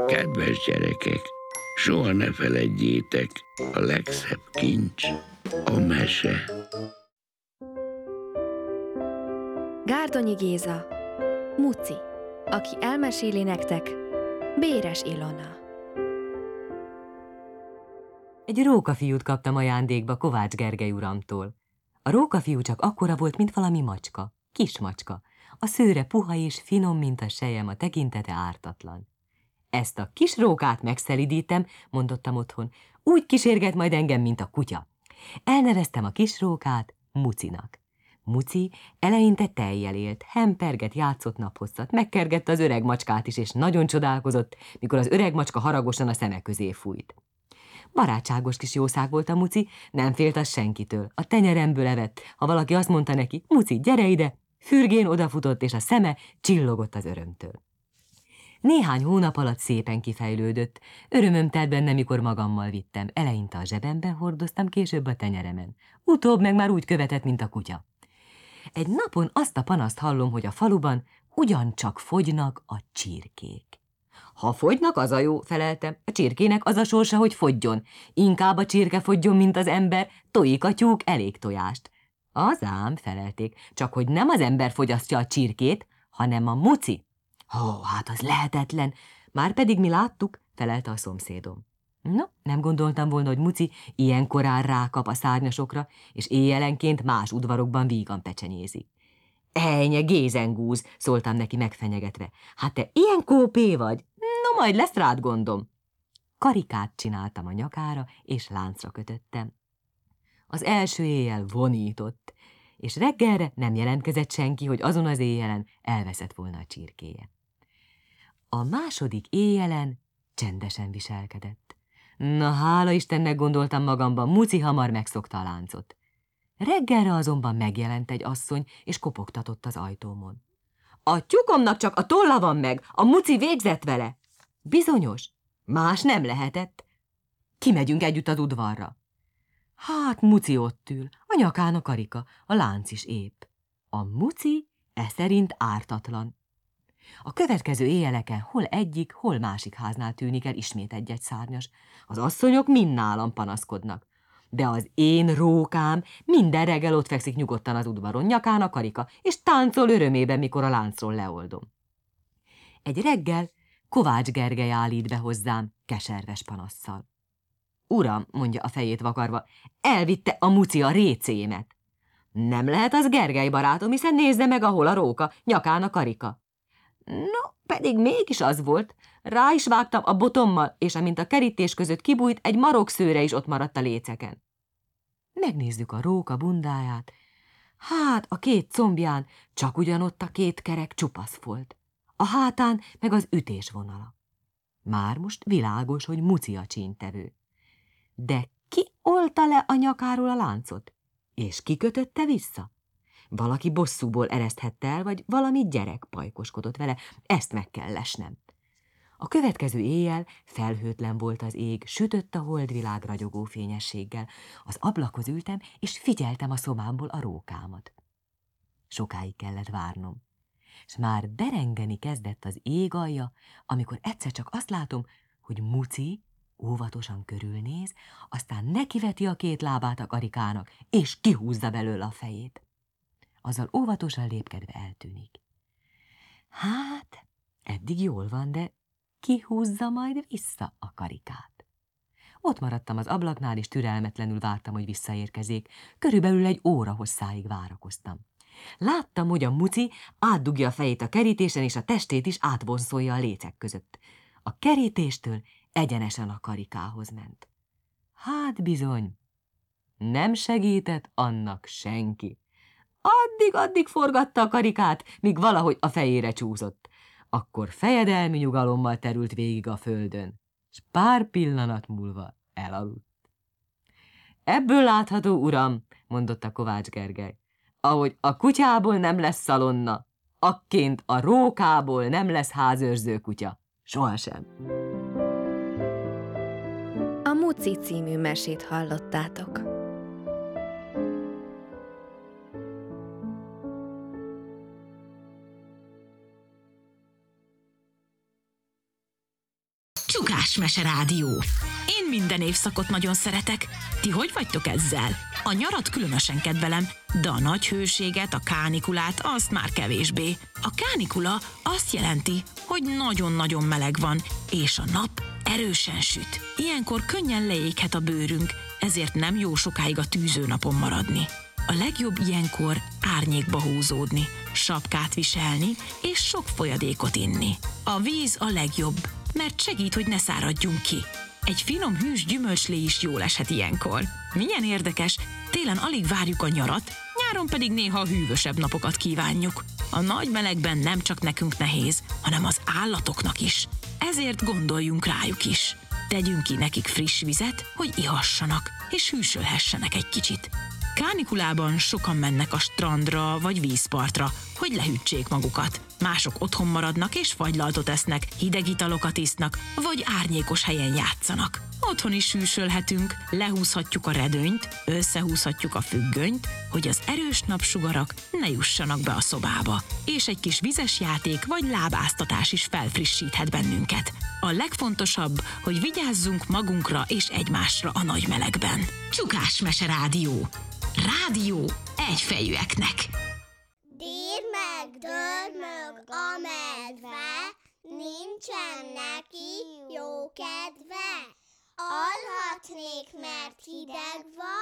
Kedves gyerekek, soha ne feledjétek, a legszebb kincs a mese. Gárdonyi Géza, Muci, aki elmeséli nektek, Béres Ilona. Egy rókafiút kaptam ajándékba Kovács Gergely uramtól. A rókafiú csak akkora volt, mint valami macska, kis macska. A szőre puha és finom, mint a selyem, a tekintete ártatlan. Ezt a kis rókát megszelidítem, mondottam otthon, úgy kísérget majd engem, mint a kutya. Elneveztem a kis rókát Mucinak. Muci eleinte tejjel élt, hemperget, játszott naphosszat, megkergette az öreg macskát is, és nagyon csodálkozott, mikor az öreg macska haragosan a szeme közé fújt. Barátságos kis jószág volt a Muci, nem félt az senkitől. A tenyeremből evett, ha valaki azt mondta neki, Muci, gyere ide, fürgén odafutott, és a szeme csillogott az örömtől. Néhány hónap alatt szépen kifejlődött, örömöm telt benne, mikor magammal vittem. Eleinte a zsebemben hordoztam, később a tenyeremen. Utóbb meg már úgy követett, mint a kutya. Egy napon azt a panaszt hallom, hogy a faluban ugyancsak fogynak a csirkék. Ha fogynak, az a jó, feleltem. A csirkének az a sorsa, hogy fogyjon. Inkább a csirke fogyjon, mint az ember, tojik a tyúk elég tojást. Az ám, felelték, csak hogy nem az ember fogyasztja a csirkét, hanem a Muci. Hát az lehetetlen. Márpedig mi láttuk, felelte a szomszédom. No, nem gondoltam volna, hogy Muci ilyen korán rákap a szárnyasokra, és éjjelenként más udvarokban vígan pecsenyézik. Ejnye, gézengúz, szóltam neki megfenyegetve. Hát te ilyen kópé vagy? No, majd lesz rád gondom. Karikát csináltam a nyakára, és láncra kötöttem. Az első éjjel vonított, és reggelre nem jelentkezett senki, hogy azon az éjjelen elveszett volna a csirkéje. A második éjjelen csendesen viselkedett. Na, hála Istennek, gondoltam magamban, Muci hamar megszokta a láncot. Reggelre azonban megjelent egy asszony, és kopogtatott az ajtómon. A tyúkomnak csak a tolla van meg, a Muci végzett vele. Bizonyos, más nem lehetett. Kimegyünk együtt az udvarra. Hát Muci ott ül, a nyakán a karika, a lánc is épp. A Muci szerint ártatlan. A következő éjjeleken hol egyik, hol másik háznál tűnik el ismét egy-egy szárnyas. Az asszonyok mind nálam panaszkodnak. De az én rókám minden reggel ott fekszik nyugodtan az udvaron, nyakán a karika, és táncol örömében, mikor a láncról leoldom. Egy reggel Kovács Gergely állít be hozzám keserves panasszal. Uram, mondja a fejét vakarva, elvitte a Muci a récémet. Nem lehet az Gergely barátom, hiszen nézze meg, ahol a róka, nyakán a karika. No, pedig mégis az volt. Rá is vágtam a botommal, és amint a kerítés között kibújt, egy marokszőre is ott maradt a léceken. Megnézzük a róka bundáját. Hát a két combján csak ugyanott a két kerek csupasz volt. A hátán meg az ütésvonala. Már most világos, hogy Muci a csíntevő. De ki olta le a nyakáról a láncot? És ki kötötte vissza? Valaki bosszúból ereszthette el, vagy valami gyerek pajkoskodott vele, ezt meg kell lesnem. A következő éjjel felhőtlen volt az ég, sütött a holdvilág ragyogó fényességgel. Az ablakhoz ültem, és figyeltem a szobámból a rókámat. Sokáig kellett várnom, és már derengeni kezdett az ég alja, amikor egyszer csak azt látom, hogy Muci óvatosan körülnéz, aztán nekiveti a két lábát a karikának, és kihúzza belőle a fejét. Azzal óvatosan lépkedve eltűnik. Hát, eddig jól van, de kihúzza majd vissza a karikát. Ott maradtam az ablaknál, és türelmetlenül vártam, hogy visszaérkezzék. Körülbelül egy óra hosszáig várakoztam. Láttam, hogy a Muci átdugja a fejét a kerítésen, és a testét is átvonszolja a lécek között. A kerítéstől egyenesen a karikához ment. Hát bizony, nem segített annak senki. Addig forgatta a karikát, míg valahogy a fejére csúszott. Akkor fejedelmi nyugalommal terült végig a földön, s pár pillanat múlva elaludt. Ebből látható, uram, mondotta Kovács Gergely, ahogy a kutyából nem lesz szalonna, akként a rókából nem lesz házőrző kutya. Sohasem. A Muci című mesét hallottátok. Csukás Mese Rádió. Én minden évszakot nagyon szeretek. Ti hogy vagytok ezzel? A nyarat különösen kedvelem, de a nagy hőséget, a kánikulát, azt már kevésbé. A kánikula azt jelenti, hogy nagyon-nagyon meleg van, és a nap erősen süt. Ilyenkor könnyen leéghet a bőrünk, ezért nem jó sokáig a tűzőnapon maradni. A legjobb ilyenkor árnyékba húzódni, sapkát viselni és sok folyadékot inni. A víz a legjobb, mert segít, hogy ne száradjunk ki. Egy finom hűs gyümölcslé is jól eshet ilyenkor. Milyen érdekes, télen alig várjuk a nyarat, nyáron pedig néha a hűvösebb napokat kívánjuk. A nagy melegben nem csak nekünk nehéz, hanem az állatoknak is. Ezért gondoljunk rájuk is. Tegyünk ki nekik friss vizet, hogy ihassanak, és hűsölhessenek egy kicsit. Kánikulában sokan mennek a strandra vagy vízpartra, hogy lehűtsék magukat. Mások otthon maradnak és fagylaltot esznek, hideg italokat isznak, vagy árnyékos helyen játszanak. Otthon is hűsölhetünk, lehúzhatjuk a redőnyt, összehúzhatjuk a függönyt, hogy az erős napsugarak ne jussanak be a szobába. És egy kis vizes játék vagy lábáztatás is felfrissíthet bennünket. A legfontosabb, hogy vigyázzunk magunkra és egymásra a nagy melegben. Csukás Mese Rádió. Rádió egyfejűeknek. Dír meg, dörmög a medve, nincsen neki jó kedve. Alhatnék, mert hideg van,